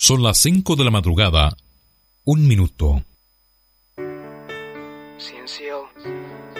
Son las 5 de la madrugada, 1 minuto. Ciencio,